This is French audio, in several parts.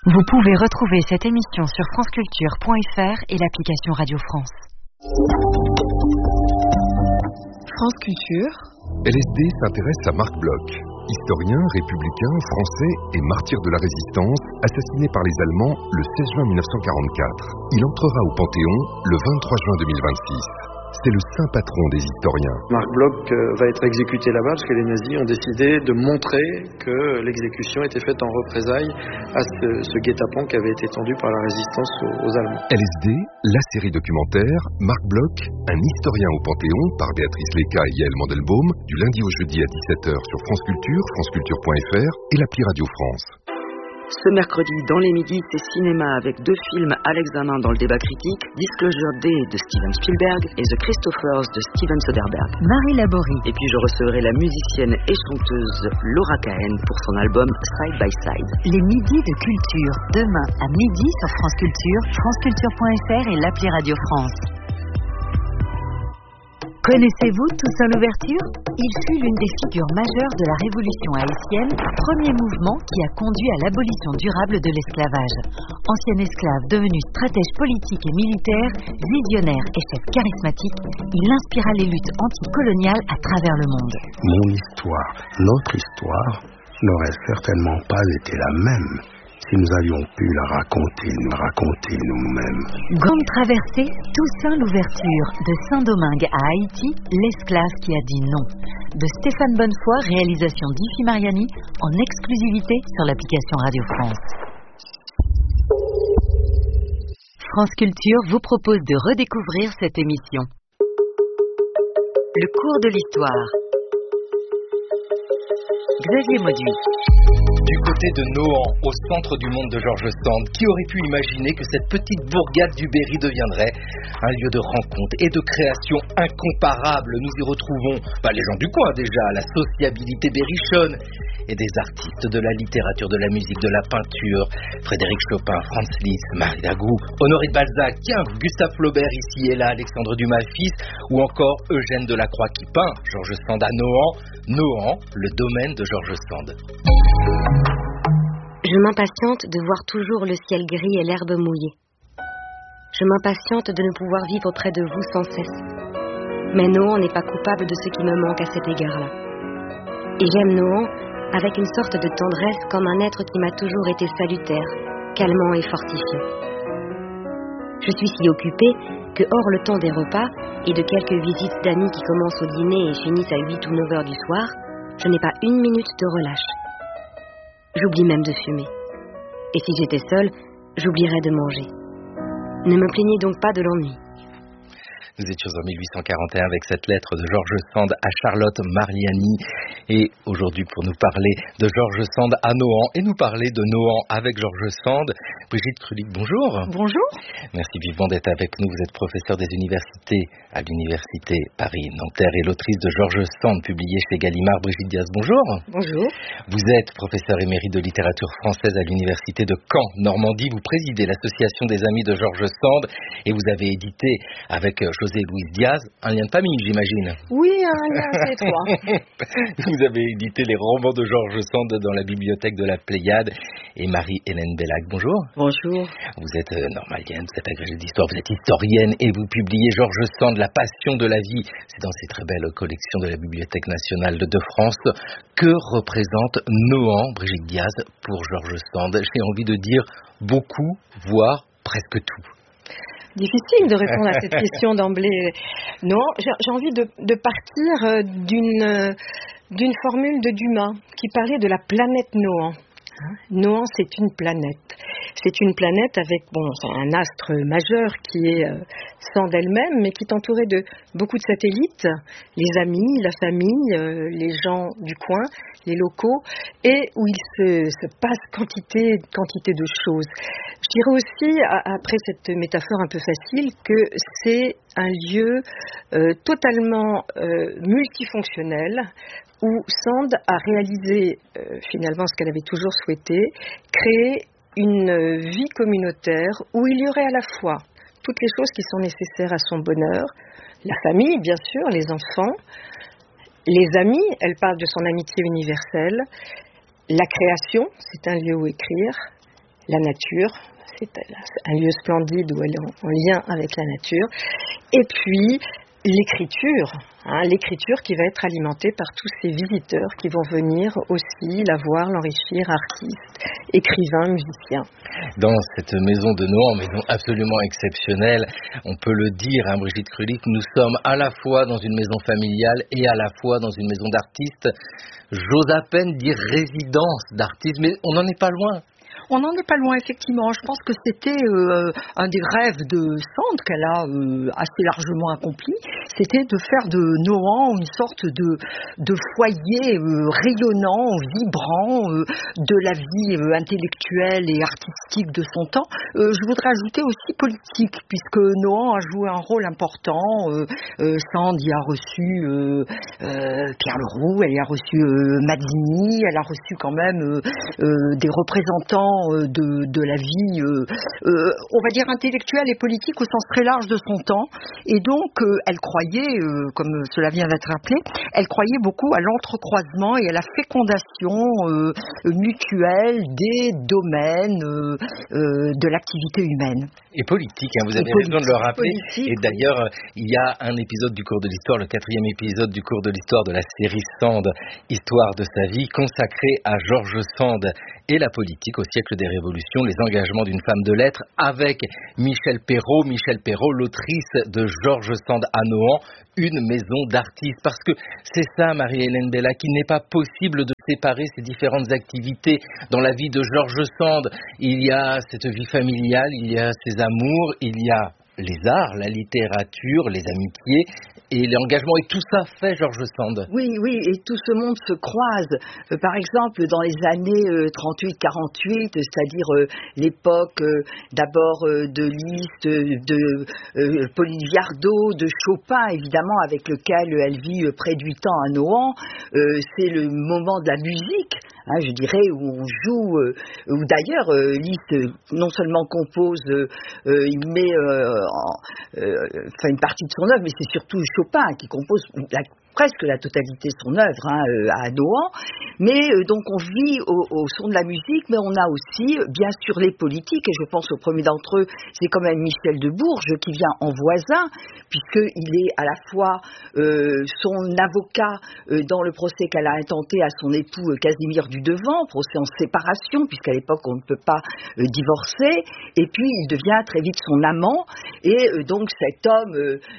Vous pouvez retrouver cette émission sur franceculture.fr et l'application Radio France. France Culture. LSD s'intéresse à Marc Bloch, historien, républicain, français et martyr de la résistance, assassiné par les Allemands le 16 juin 1944. Il entrera au Panthéon le 23 juin 2026. C'est le saint patron des historiens. Marc Bloch va être exécuté là-bas parce que les nazis ont décidé de montrer que l'exécution était faite en représailles à ce guet-apens qui avait été tendu par la résistance aux Allemands. LSD, la série documentaire, Marc Bloch, un historien au Panthéon, par Béatrice Léca et Yael Mandelbaum, du lundi au jeudi à 17h sur France Culture, franceculture.fr et l'appli Radio France. Ce mercredi, dans les midis, c'est cinéma avec 2 films à l'examen dans le débat critique, Disclosure Day de Steven Spielberg et The Christophers de Steven Soderbergh. Marie Laborie. Et puis je recevrai la musicienne et chanteuse Laura Cahen pour son album Side by Side. Les midis de culture, demain à midi sur France Culture, franceculture.fr et l'appli Radio France. Connaissez-vous Toussaint Louverture ? Il fut l'une des figures majeures de la révolution haïtienne, premier mouvement qui a conduit à l'abolition durable de l'esclavage. Ancien esclave devenu stratège politique et militaire, visionnaire et chef charismatique, il inspira les luttes anticoloniales à travers le monde. Mon histoire, notre histoire, n'aurait certainement pas été la même si nous avions pu la raconter nous-mêmes. Grande traversée, Toussaint Louverture, de Saint-Domingue à Haïti, l'esclave qui a dit non. De Stéphane Bonnefoy, réalisation d'Ifi Mariani, en exclusivité sur l'application Radio France. France Culture vous propose de redécouvrir cette émission. Le cours de l'histoire. Xavier Mauduit. Du côté de Nohant, au centre du monde de George Sand, qui aurait pu imaginer que cette petite bourgade du Berry deviendrait un lieu de rencontre et de création incomparable. Nous y retrouvons les gens du coin déjà, la sociabilité berrichonne, et des artistes de la littérature, de la musique, de la peinture, Frédéric Chopin, Franz Liszt, Marie Lagrou, Honoré de Balzac, tiens, Gustave Flaubert ici et là, Alexandre Dumas fils, ou encore Eugène Delacroix qui peint George Sand à Nohant. Nohant, le domaine de George Sand. Je m'impatiente de voir toujours le ciel gris et l'herbe mouillée. Je m'impatiente de ne pouvoir vivre près de vous sans cesse. Mais Nohant n'est pas coupable de ce qui me manque à cet égard-là. Et j'aime Nohant avec une sorte de tendresse comme un être qui m'a toujours été salutaire, calmant et fortifiant. Je suis si occupée que hors le temps des repas et de quelques visites d'amis qui commencent au dîner et finissent à 8 ou 9 heures du soir, je n'ai pas une minute de relâche. J'oublie même de fumer. Et si j'étais seule, j'oublierais de manger. Ne me plaignez donc pas de l'ennui. Nous étions en 1841 avec cette lettre de George Sand à Charlotte Mariani. Et aujourd'hui, pour nous parler de George Sand à Nohant et nous parler de Nohant avec George Sand, Brigitte Krulik, bonjour. Bonjour. Merci vivement d'être avec nous. Vous êtes professeure des universités à l'université Paris-Nanterre et l'autrice de George Sand, publié chez Gallimard. Brigitte Diaz, bonjour. Bonjour. Vous êtes professeure émérite de littérature française à l'université de Caen, Normandie. Vous présidez l'association des amis de George Sand et vous avez édité avec José Louis Diaz, un lien de famille, j'imagine. Oui, un lien assez étroit. Vous avez édité les romans de George Sand dans la bibliothèque de la Pléiade. Et Marie-Hélène Bellac, bonjour. Bonjour. Vous êtes normalienne, vous êtes agrégée d'histoire, vous êtes historienne et vous publiez George Sand, La passion de la vie. C'est dans ces très belles collections de la Bibliothèque nationale de France. Que représente Nohant, Brigitte Diaz, pour George Sand? J'ai envie de dire beaucoup, voire presque tout. Difficile de répondre à cette question d'emblée. Non, j'ai envie de partir d'une formule de Dumas qui parlait de la planète Nohant. Nohant, c'est une planète. C'est une planète avec un astre majeur qui est Sand elle-même, mais qui est entouré de beaucoup de satellites, les amis, la famille, les gens du coin, les locaux, et où il se passe quantité de choses. Je dirais aussi, après cette métaphore un peu facile, que c'est un lieu totalement multifonctionnel, où Sand a réalisé finalement ce qu'elle avait toujours souhaité, créer une vie communautaire où il y aurait à la fois toutes les choses qui sont nécessaires à son bonheur, la famille bien sûr, les enfants, les amis, elle parle de son amitié universelle, la création, c'est un lieu où écrire, la nature. C'est un lieu splendide où elle est en lien avec la nature. Et puis, l'écriture qui va être alimentée par tous ces visiteurs qui vont venir aussi la voir, l'enrichir, artistes, écrivains, musiciens. Dans cette maison de Nohant, maison absolument exceptionnelle, on peut le dire, Brigitte Krulik, nous sommes à la fois dans une maison familiale et à la fois dans une maison d'artistes. J'ose à peine dire résidence d'artistes, mais on n'en est pas loin. On n'en est pas loin, effectivement. Je pense que c'était un des rêves de Sand qu'elle a assez largement accompli. C'était de faire de Nohant une sorte de foyer rayonnant, vibrant de la vie intellectuelle et artistique de son temps. Je voudrais ajouter aussi politique, puisque Nohant a joué un rôle important. Sand y a reçu Pierre Leroux, elle y a reçu Mazzini, elle a reçu quand même des représentants de la vie, on va dire intellectuelle et politique au sens très large de son temps. Et donc, elle croyait, comme cela vient d'être rappelé, elle croyait beaucoup à l'entrecroisement et à la fécondation mutuelle des domaines de l'activité humaine. Et politique, vous avez raison de le rappeler. Et d'ailleurs, il y a un épisode du cours de l'histoire, le 4e épisode du cours de l'histoire de la série Sand, Histoire de sa vie, consacré à George Sand et la politique au siècle des révolutions, les engagements d'une femme de lettres, avec Michel Perrault, l'autrice de George Sand à Nohant, une maison d'artistes. Parce que c'est ça, Marie-Hélène Bella, qu'il n'est pas possible de séparer ces différentes activités dans la vie de George Sand. Il y a cette vie familiale, il y a ses amours, il y a les arts, la littérature, les amitiés et l'engagement. Et tout ça fait George Sand. Oui, et tout ce monde se croise. Par exemple, dans les années 38-48, c'est-à-dire l'époque d'abord de Liszt, de Pauline Viardot, de Chopin, évidemment, avec lequel elle vit près de 8 ans à Nohant. C'est le moment de la musique, je dirais, où on joue, où d'ailleurs Liszt non seulement compose, il met une partie de son œuvre, mais c'est surtout Chopin qui compose presque la totalité de son œuvre à Nohant. Mais donc on vit au son de la musique, mais on a aussi bien sûr les politiques, et je pense au premier d'entre eux, c'est quand même Michel de Bourges qui vient en voisin, puisqu'il est à la fois son avocat dans le procès qu'elle a intenté à son époux Casimir du Devant, procès en séparation, puisqu'à l'époque on ne peut pas divorcer, et puis il devient très vite son amant, et donc cet homme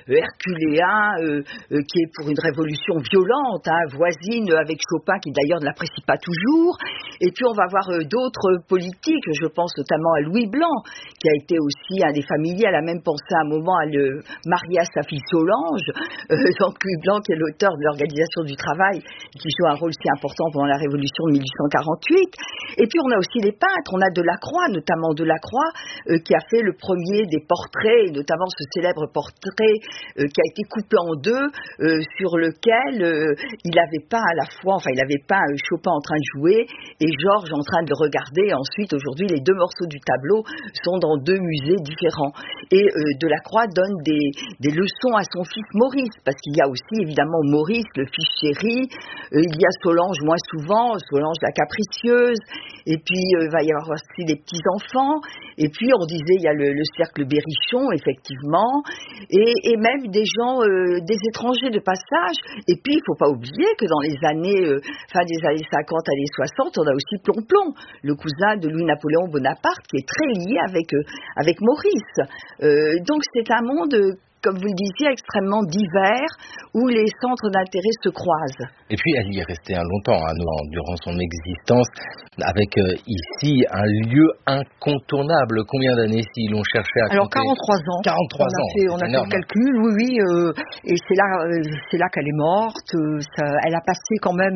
herculéen qui est pour une révolution violente, voisine avec Chopin qui d'ailleurs ne l'apprécie pas toujours. Et puis on va voir d'autres politiques, je pense notamment à Louis Blanc qui a été aussi un des familiers. Elle a même pensé à un moment à le marier à sa fille Solange. Donc Louis Blanc qui est l'auteur de l'Organisation du travail, qui joue un rôle si important pendant la Révolution de 1848. Et puis on a aussi les peintres, on a Delacroix, notamment Delacroix qui a fait le premier des portraits, et notamment ce célèbre portrait qui a été coupé en deux sur lequel il n'avait pas à la fois, il n'avait pas Chopin en train de jouer et Georges en train de le regarder. Ensuite, aujourd'hui, les deux morceaux du tableau sont dans deux musées différents. Et Delacroix donne des leçons à son fils Maurice, parce qu'il y a aussi évidemment Maurice, le fils chéri, il y a Solange moins souvent, Solange la capricieuse, et puis il va y avoir aussi des petits-enfants, et puis on disait il y a le cercle Berrichon, effectivement, et même des gens, des étrangers de passage. Et puis il ne faut pas oublier que dans les années, fin des années 50, années 60, on a aussi Plomplon, le cousin de Louis-Napoléon Bonaparte, qui est très lié avec Maurice. Donc c'est un monde, comme vous le disiez, extrêmement divers, où les centres d'intérêt se croisent. Et puis elle y est restée longtemps, durant son existence, avec ici un lieu incontournable. Combien d'années s'ils l'ont cherché à Alors compter? 43 ans. 43 ans. On a fait le calcul, oui, et c'est là qu'elle est morte. Elle a passé quand même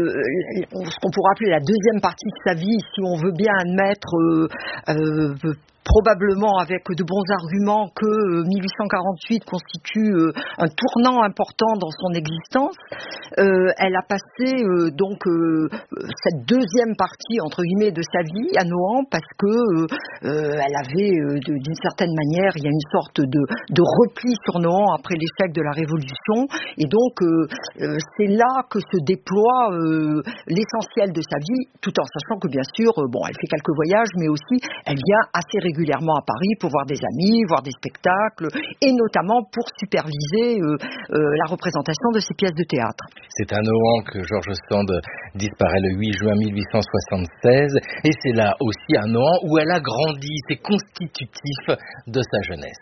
ce qu'on pourrait appeler la deuxième partie de sa vie, si on veut bien admettre probablement avec de bons arguments que 1848 constitue un tournant important dans son existence. Elle a passé cette deuxième partie entre guillemets de sa vie à Nohant parce que elle avait d'une certaine manière, il y a une sorte de repli sur Nohant après l'échec de la Révolution, et donc c'est là que se déploie l'essentiel de sa vie, tout en sachant que bien sûr, elle fait quelques voyages, mais aussi elle vient assez régulièrement à Paris pour voir des amis, voir des spectacles, et notamment pour superviser la représentation de ses pièces de théâtre. C'est à Nohant que George Sand disparaît le 8 juin 1876, et c'est là aussi à Nohant où elle a grandi. C'est constitutif de sa jeunesse.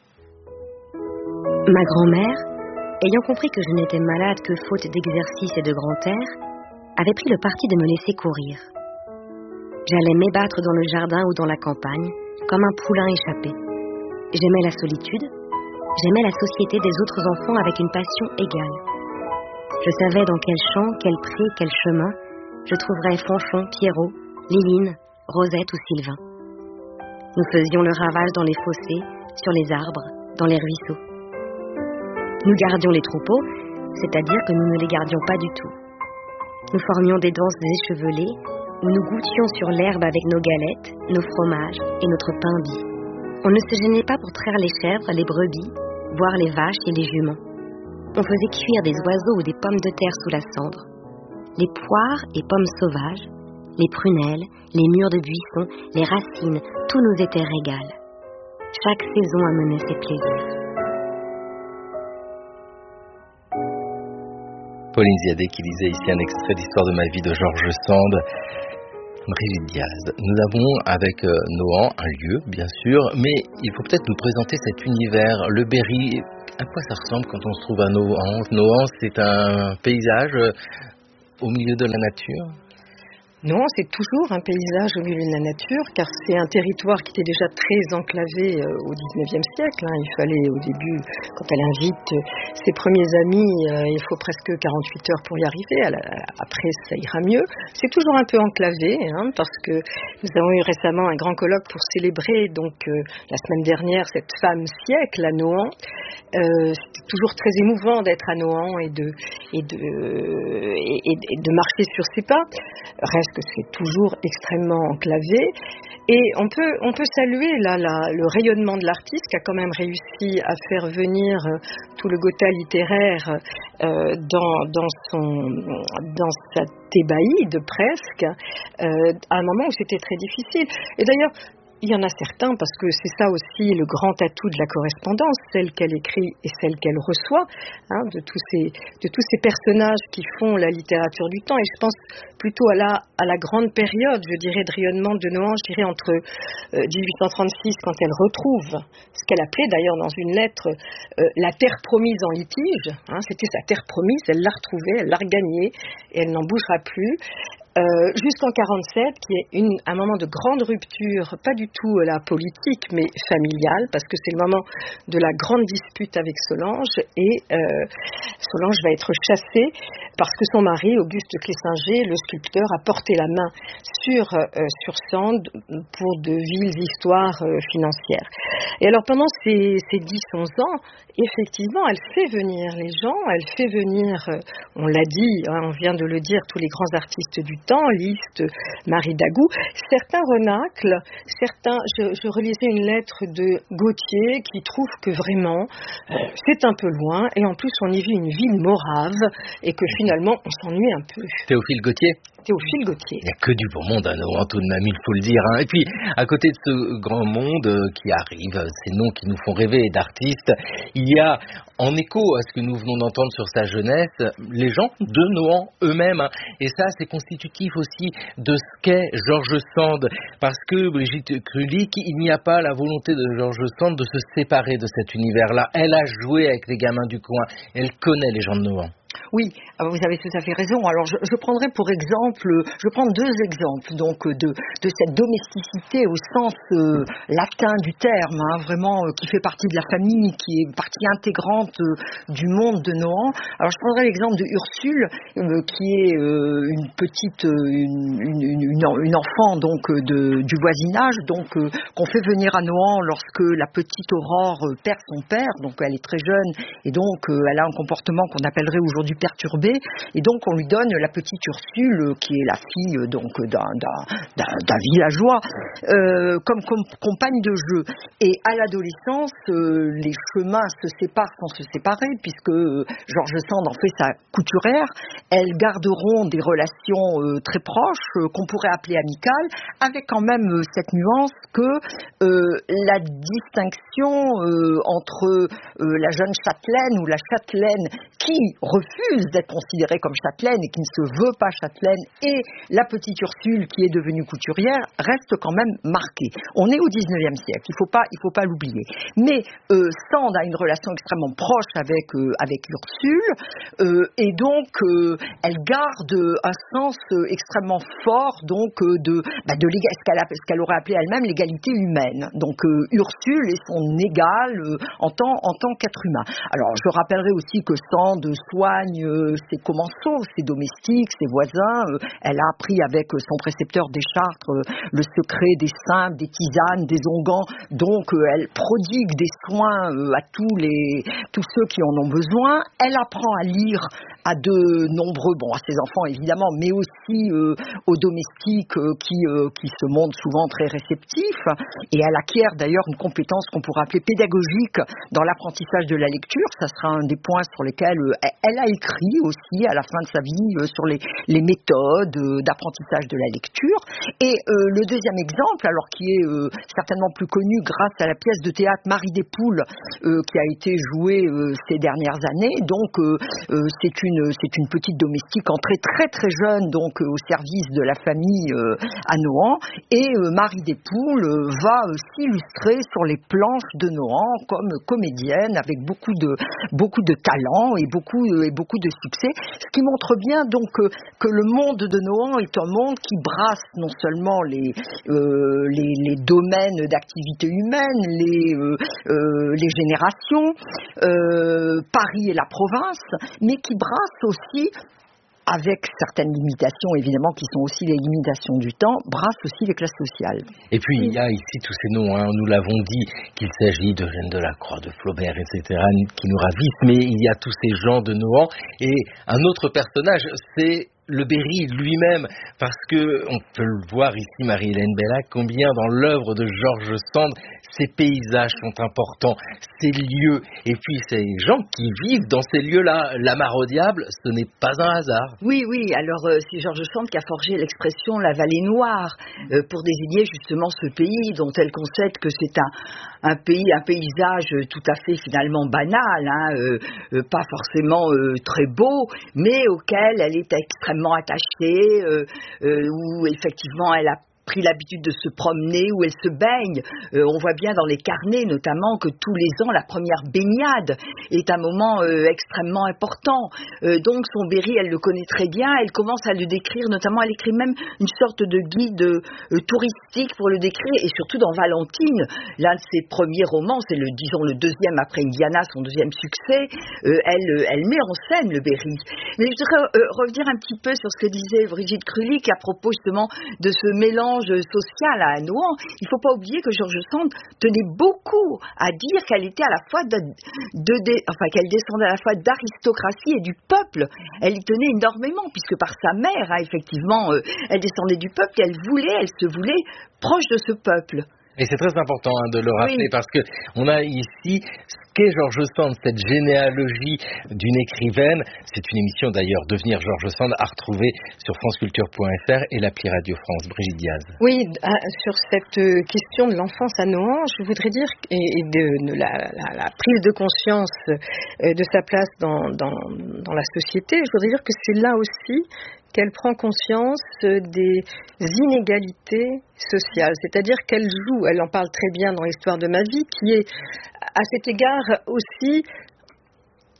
Ma grand-mère, ayant compris que je n'étais malade que faute d'exercice et de grand air, avait pris le parti de me laisser courir. J'allais m'ébattre dans le jardin ou dans la campagne, comme un poulain échappé. J'aimais la solitude, j'aimais la société des autres enfants avec une passion égale. Je savais dans quel champ, quel pré, quel chemin, je trouverais Fanfon, Pierrot, Liline, Rosette ou Sylvain. Nous faisions le ravage dans les fossés, sur les arbres, dans les ruisseaux. Nous gardions les troupeaux, c'est-à-dire que nous ne les gardions pas du tout. Nous formions des danses échevelées, où nous goûtions sur l'herbe avec nos galettes, nos fromages et notre pain bis. On ne se gênait pas pour traire les chèvres, les brebis, boire les vaches et les juments. On faisait cuire des oiseaux ou des pommes de terre sous la cendre. Les poires et pommes sauvages, les prunelles, les mûres de buisson, les racines, tout nous était régal. Chaque saison amenait ses plaisirs. Pauline Ziadé qui lisait ici un extrait d'Histoire de ma vie de George Sand. Brigitte Diaz, nous avons avec Nohant un lieu, bien sûr, mais il faut peut-être nous présenter cet univers, le Berry. À quoi ça ressemble quand on se trouve à Nohant? Nohant, c'est un paysage au milieu de la nature? Non, c'est toujours un paysage au milieu de la nature, car c'est un territoire qui était déjà très enclavé au XIXe siècle. Il fallait au début, quand elle invite ses premiers amis, il faut presque 48 heures pour y arriver. Après, ça ira mieux. C'est toujours un peu enclavé, parce que nous avons eu récemment un grand colloque pour célébrer, la semaine dernière, cette femme siècle à Nohant. C'est toujours très émouvant d'être à Nohant et de marcher sur ses pas. Reste que c'est toujours extrêmement enclavé, et on peut saluer là le rayonnement de l'artiste qui a quand même réussi à faire venir tout le Gotha littéraire dans sa thébaïde presque à un moment où c'était très difficile. Et d'ailleurs, il y en a certains, parce que c'est ça aussi le grand atout de la correspondance, celle qu'elle écrit et celle qu'elle reçoit, de tous ces personnages qui font la littérature du temps. Et je pense plutôt à la grande période, je dirais, de rayonnement de Nohant, je dirais entre 1836, quand elle retrouve ce qu'elle appelait d'ailleurs dans une lettre la terre promise en litige. C'était sa terre promise, elle l'a retrouvée, elle l'a regagnée, et elle n'en bougera plus. Jusqu'en 47, qui est un moment de grande rupture, pas du tout la politique, mais familiale, parce que c'est le moment de la grande dispute avec Solange, et Solange va être chassée parce que son mari, Auguste Clessinger, le sculpteur, a porté la main sur Sand pour de viles histoires financières. Et alors pendant ces 10-11 ans, effectivement, elle fait venir les gens, elle fait venir, on l'a dit, on vient de le dire, tous les grands artistes du temps, Liszt, Marie Dagout, certains renaclent, je relisais une lettre de Gautier qui trouve que vraiment c'est un peu loin, et en plus on y vit une ville morave, et que finalement on s'ennuie un peu. Théophile Gautier? Théophile Gautier. Il n'y a que du beau monde à Nohant tout de même, il faut le dire. Et puis, à côté de ce grand monde qui arrive, ces noms qui nous font rêver d'artistes, il y a, en écho à ce que nous venons d'entendre sur sa jeunesse, les gens de Nohant eux-mêmes. Et ça, c'est constitutif aussi de ce qu'est George Sand. Parce que, Brigitte Krulik, il n'y a pas la volonté de George Sand de se séparer de cet univers-là. Elle a joué avec les gamins du coin. Elle connaît les gens de Nohant. Oui, vous avez tout à fait raison. Alors je prendrai pour exemple, je prends deux exemples donc de cette domesticité au sens latin du terme, vraiment qui fait partie de la famille, qui est partie intégrante du monde de Nohant. Alors je prendrai l'exemple de Ursule, qui est une petite, une enfant donc du voisinage, donc qu'on fait venir à Nohant lorsque la petite Aurore perd son père, donc elle est très jeune et donc elle a un comportement qu'on appellerait aujourd'hui perturbée, et donc on lui donne la petite Ursule qui est la fille donc d'un villageois comme compagne de jeu. Et à l'adolescence, les chemins se séparent sans se séparer, puisque George Sand en fait sa couturière. Elles garderont des relations très proches qu'on pourrait appeler amicales, avec quand même cette nuance que la distinction entre la jeune châtelaine ou la châtelaine qui refuse d'être considérée comme châtelaine et qui ne se veut pas châtelaine, et la petite Ursule qui est devenue couturière, reste quand même marquée. On est au 19e siècle, il faut pas l'oublier. Mais Sand a une relation extrêmement proche avec Ursule, et donc elle garde un sens extrêmement fort donc ce qu'elle aurait appelé elle-même l'égalité humaine. Donc Ursule est son égale en tant qu'être humain. Alors je rappellerai aussi que Sand soigne ses commensaux, ses domestiques, ses voisins. Elle a appris avec son précepteur des Chartres le secret des simples, des tisanes, des onguents. Donc elle prodigue des soins à tous ceux qui en ont besoin. Elle apprend à lire à de nombreux, à ses enfants évidemment, mais aussi aux domestiques qui se montrent souvent très réceptifs. Et elle acquiert d'ailleurs une compétence qu'on pourrait appeler pédagogique dans l'apprentissage de la lecture. Ça sera un des points sur lesquels elle a écrit aussi à la fin de sa vie sur les méthodes d'apprentissage de la lecture. Et le deuxième exemple, alors qui est certainement plus connu grâce à la pièce de théâtre Marie des Poules qui a été jouée ces dernières années. Donc c'est une petite domestique entrée très très jeune donc au service de la famille à Nohant, et Marie des Poules va s'illustrer sur les planches de Nohant comme comédienne avec beaucoup de talent et beaucoup de succès, ce qui montre bien donc que le monde de Nohant est un monde qui brasse non seulement les domaines d'activité humaine, les générations, Paris et la province, mais qui brasse aussi, avec certaines limitations évidemment qui sont aussi les limitations du temps, brasse aussi les classes sociales. Et puis il y a ici tous ces noms, nous l'avons dit, qu'il s'agit d'Eugène Delacroix, de Flaubert, etc., qui nous ravissent, mais il y a tous ces gens de Nohant, et un autre personnage, c'est le Berry lui-même, parce que on peut le voir ici, Marie-Hélène Bellac, combien dans l'œuvre de George Sand, ces paysages sont importants, ces lieux, et puis ces gens qui vivent dans ces lieux-là. La Mare au Diable, ce n'est pas un hasard. Oui, alors c'est George Sand qui a forgé l'expression la vallée noire, pour désigner justement ce pays dont elle concède que c'est un paysage tout à fait finalement banal, pas forcément très beau, mais auquel elle est extrêmement attachée, où effectivement elle a pris l'habitude de se promener, où elle se baigne. On voit bien dans les carnets notamment que tous les ans la première baignade est un moment extrêmement important. Donc son Berry, elle le connaît très bien, elle commence à le décrire, notamment elle écrit même une sorte de guide touristique pour le décrire, et surtout dans Valentine, l'un de ses premiers romans, c'est le deuxième après Indiana, son deuxième succès, elle met en scène le Berry. Mais je voudrais revenir un petit peu sur ce que disait Brigitte Krulik à propos justement de ce mélange social à Nohant. Il ne faut pas oublier que George Sand tenait beaucoup à dire qu'elle était à la fois qu'elle descendait à la fois d'aristocratie et du peuple. Elle y tenait énormément, puisque par sa mère, effectivement, elle descendait du peuple et elle se voulait proche de ce peuple. Et c'est très important de le rappeler, parce que on a ici ce qu'est George Sand, cette généalogie d'une écrivaine. C'est une émission d'ailleurs, Devenir George Sand, à retrouver sur franceculture.fr et l'appli Radio France. Brigitte Diaz. Oui, sur cette question de l'enfance à Nohant, je voudrais dire, et de la prise de conscience de sa place dans la société, je voudrais dire que c'est là aussi qu'elle prend conscience des inégalités sociales, c'est-à-dire qu'elle joue, elle en parle très bien dans l'histoire de ma vie, qui est à cet égard aussi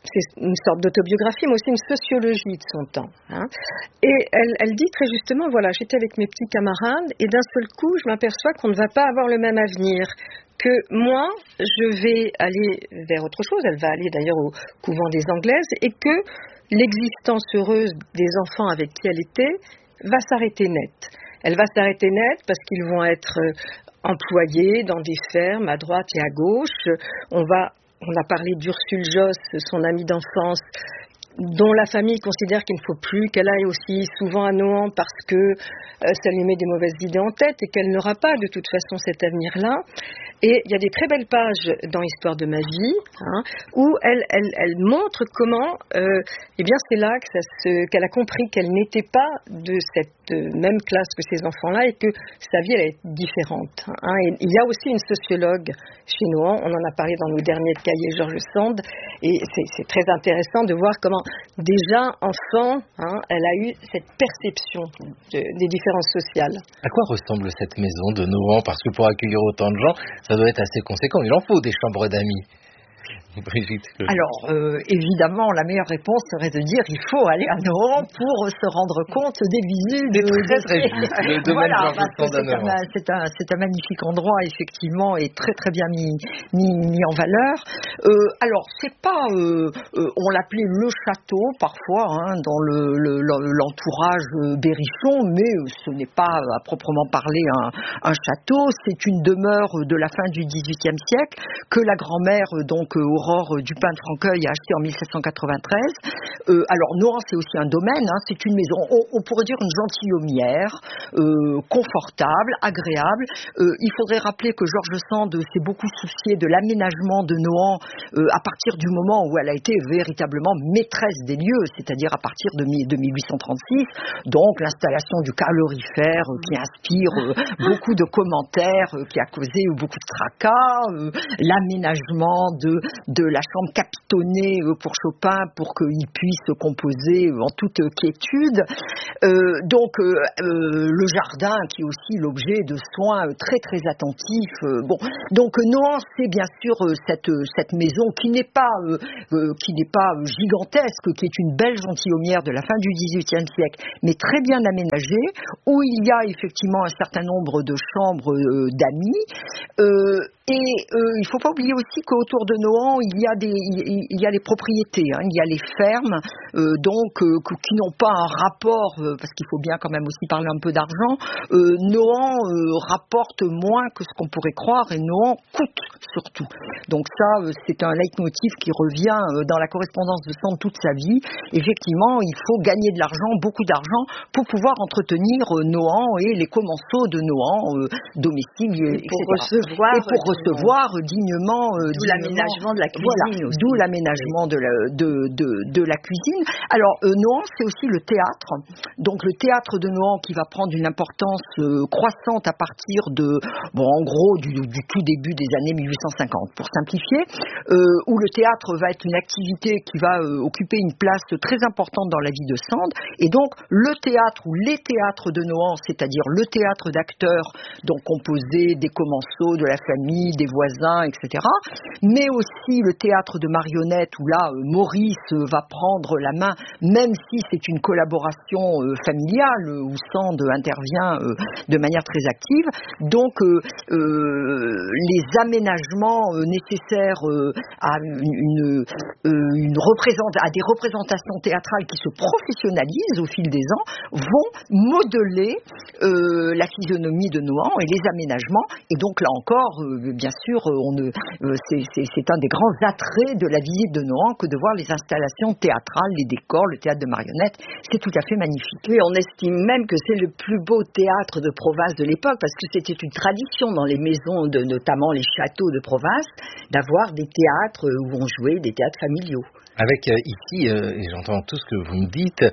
c'est une sorte d'autobiographie, mais aussi une sociologie de son temps. Hein. Et elle dit très justement, voilà, j'étais avec mes petits camarades et d'un seul coup, je m'aperçois qu'on ne va pas avoir le même avenir. Que moi, je vais aller vers autre chose, elle va aller d'ailleurs au couvent des Anglaises, et que l'existence heureuse des enfants avec qui elle était va s'arrêter net. Elle va s'arrêter net parce qu'ils vont être employés dans des fermes à droite et à gauche. On a parlé d'Ursule Joss, son amie d'enfance, dont la famille considère qu'il ne faut plus qu'elle aille aussi souvent à Nohant parce que ça lui met des mauvaises idées en tête et qu'elle n'aura pas de toute façon cet avenir-là. Et il y a des très belles pages dans Histoire de ma vie, hein, où elle montre comment, c'est là qu'elle a compris qu'elle n'était pas de cette même classe que ces enfants-là et que sa vie elle est différente. Hein. Et il y a aussi une sociologue chez Nohant, on en a parlé dans nos derniers cahiers, Georges Sand, et c'est très intéressant de voir comment déjà enfant, hein, elle a eu cette perception des différences sociales. À quoi ressemble cette maison de Nohant? Parce que pour accueillir autant de gens, ça doit être assez conséquent. Il en faut des chambres d'amis. Brigitte. Alors, évidemment, la meilleure réponse serait de dire il faut aller à Nohant pour se rendre compte des visus de le domaine c'est un magnifique endroit, effectivement, et très très bien mis en valeur. Alors, c'est pas, on l'appelait le château parfois, hein, dans l'entourage berrichon, mais ce n'est pas à proprement parler un château. C'est une demeure de la fin du XVIIIe siècle que la grand-mère, donc Aurore Dupin de Franqueuil, a acheté en 1793. Alors Nohant, c'est aussi un domaine, hein, c'est une maison, on pourrait dire une gentilhommière, confortable, agréable. Il faudrait rappeler que Georges Sand s'est beaucoup soucié de l'aménagement de Nohant à partir du moment où elle a été véritablement maîtresse des lieux, c'est-à-dire à partir de 1836. Donc l'installation du calorifère qui inspire beaucoup de commentaires, qui a causé beaucoup de tracas, l'aménagement de la chambre capitonnée pour Chopin pour qu'il puisse composer en toute quiétude. Donc le jardin qui est aussi l'objet de soins très très attentifs. Donc Nohant, c'est bien sûr cette maison qui n'est pas gigantesque, qui est une belle gentilhommière de la fin du XVIIIe siècle, mais très bien aménagée, où il y a effectivement un certain nombre de chambres d'amis. Et il ne faut pas oublier aussi qu'autour de Nohant, il y a les propriétés, hein, il y a les fermes, qui n'ont pas un rapport, parce qu'il faut bien quand même aussi parler un peu d'argent. Nohant rapporte moins que ce qu'on pourrait croire, et Nohant coûte surtout. Donc ça, c'est un leitmotiv qui revient dans la correspondance de Sand toute sa vie. Effectivement, il faut gagner de l'argent, beaucoup d'argent, pour pouvoir entretenir Nohant et les commensaux de Nohant, domestiques, etc. Pour recevoir dignement. D'où l'aménagement de la cuisine. Voilà, d'où l'aménagement de la cuisine. Alors, Nohant, c'est aussi le théâtre. Donc, le théâtre de Nohant qui va prendre une importance croissante à partir en gros, du tout début des années 1850, pour simplifier, où le théâtre va être une activité qui va occuper une place très importante dans la vie de Sand. Et donc, le théâtre ou les théâtres de Nohant, c'est-à-dire le théâtre d'acteurs, donc composé des commensaux, de la famille, des voisins, etc. Mais aussi le théâtre de marionnettes où là, Maurice va prendre la main, même si c'est une collaboration familiale où Sand intervient de manière très active. Donc, les aménagements nécessaires à des représentations théâtrales qui se professionnalisent au fil des ans vont modeler la physionomie de Nohant et les aménagements. Et donc là encore, bien sûr, c'est un des grands attraits de la visite de Nohant que de voir les installations théâtrales, les décors, le théâtre de marionnettes. C'est tout à fait magnifique. Oui, on estime même que c'est le plus beau théâtre de province de l'époque, parce que c'était une tradition dans les maisons, notamment les châteaux de province, d'avoir des théâtres où on jouait, des théâtres familiaux. Avec ici, et j'entends tout ce que vous me dites,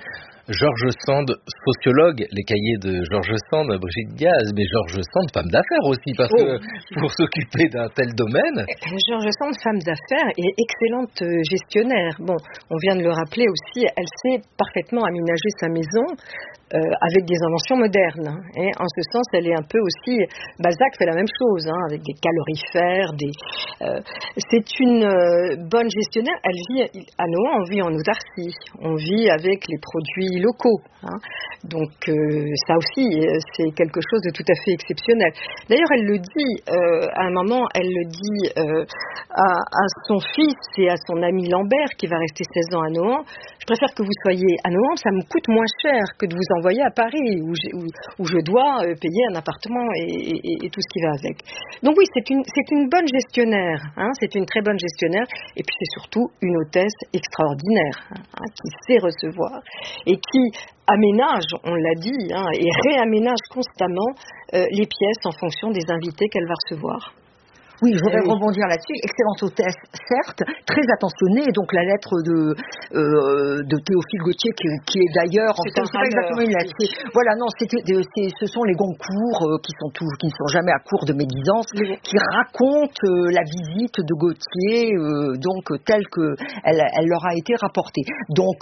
George Sand, sociologue, les cahiers de George Sand, Brigitte Diaz, mais George Sand, femme d'affaires aussi, parce que pour s'occuper d'un tel domaine... George Sand, femme d'affaires et excellente gestionnaire. Bon, on vient de le rappeler aussi, elle sait parfaitement aménager sa maison avec des inventions modernes. Et en ce sens, elle est un peu aussi... Balzac fait la même chose, avec des calorifères, c'est une bonne gestionnaire. Elle vit à Nohant, on vit en autarcie, on vit avec les produits locaux. Donc ça aussi, c'est quelque chose de tout à fait exceptionnel. D'ailleurs, elle le dit, à un moment, elle le dit à son fils et à son ami Lambert, qui va rester 16 ans à Nohant. Je préfère que vous soyez à Nohant, ça me coûte moins cher que de vous envoyer à Paris, où je dois payer un appartement et tout ce qui va avec. Donc oui, c'est une bonne gestionnaire, c'est une très bonne gestionnaire, et puis c'est surtout une hôtesse extraordinaire, qui sait recevoir, et qui aménage, on l'a dit, et réaménage constamment les pièces en fonction des invités qu'elle va recevoir. Oui, je voudrais rebondir là-dessus. Excellente hôtesse, certes, très attentionnée. Et donc la lettre de Théophile Gautier, qui est d'ailleurs, c'est pas exactement une lettre. Voilà, non, ce sont les Goncourt qui ne sont jamais à court de médisance, qui racontent la visite de Gautier, donc telle que elle leur a été rapportée. Donc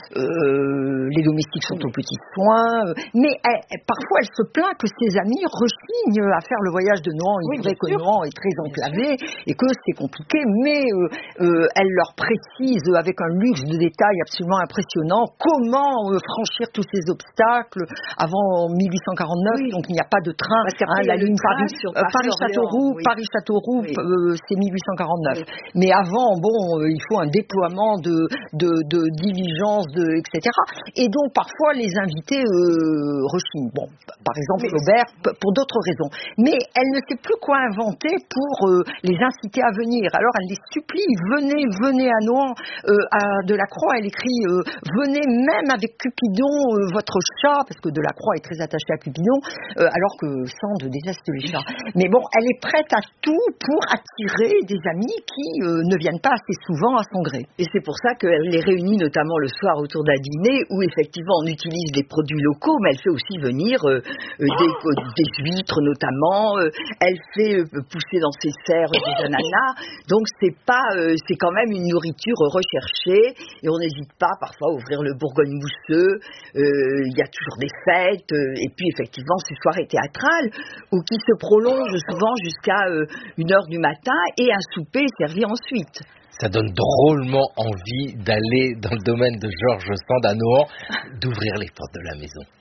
les domestiques sont aux petits soins, mais parfois elle se plaint que ses amis rechignent à faire le voyage de Nohant. Il est vrai que Nohant est très enclavé et que c'est compliqué, mais elle leur précise avec un luxe de détails absolument impressionnant comment franchir tous ces obstacles avant 1849. Donc il n'y a pas de train, la ligne Paris-Châteauroux, c'est 1849. Mais avant, il faut un déploiement de diligences, etc. Et donc parfois les invités rechignent. Bon, par exemple Flaubert, pour d'autres raisons. Mais elle ne sait plus quoi inventer pour les inciter à venir. Alors elle les supplie, venez à Nohant. À Delacroix, elle écrit venez même avec Cupidon, votre chat, parce que Delacroix est très attaché à Cupidon, alors que Sand déteste les chats. Mais bon, elle est prête à tout pour attirer des amis qui ne viennent pas assez souvent à son gré. Et c'est pour ça qu'elle les réunit notamment le soir autour d'un dîner où effectivement on utilise des produits locaux, mais elle fait aussi venir des huîtres notamment, elle fait pousser dans ses serres des ananas, donc c'est quand même une nourriture recherchée, et on n'hésite pas parfois à ouvrir le Bourgogne mousseux, il y a toujours des fêtes, et puis effectivement ces soirées théâtrales qui se prolongent souvent jusqu'à 1h du matin, et un souper est servi ensuite. Ça donne drôlement envie d'aller dans le domaine de George Sand à Nohant, d'ouvrir les portes de la maison.